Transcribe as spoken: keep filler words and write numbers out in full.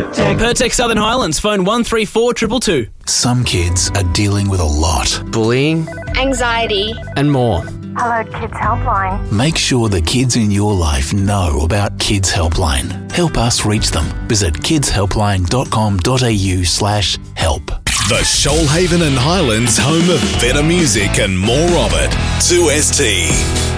Pertec. Pertec Southern Highlands, phone one three four two two two. Some kids are dealing with a lot. Bullying, anxiety, and more. Hello, Kids Helpline. Make sure the kids in your life know about Kids Helpline. Help us reach them. Visit kidshelpline.com.au slash help. The Shoalhaven and Highlands home of better music and more of it. two S T.